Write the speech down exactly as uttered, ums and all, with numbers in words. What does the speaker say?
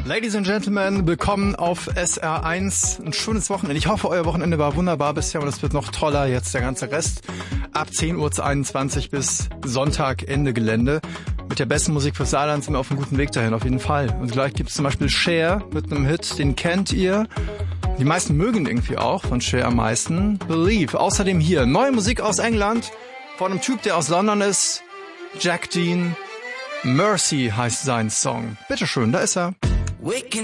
Ladies and Gentlemen, willkommen auf S R eins. Ein schönes Wochenende. Ich hoffe, euer Wochenende war wunderbar bisher und es wird noch toller jetzt der ganze Rest. Ab zehn Uhr einundzwanzig bis Sonntag Ende Gelände. Mit der besten Musik fürs Saarland sind wir auf einem guten Weg dahin, auf jeden Fall. Und gleich gibt es zum Beispiel Cher mit einem Hit, den kennt ihr. Die meisten mögen irgendwie auch, von Cher am meisten. Believe. Außerdem hier neue Musik aus England von einem Typ, der aus London ist. Jack Dean. Mercy heißt sein Song. Bitteschön, da ist er.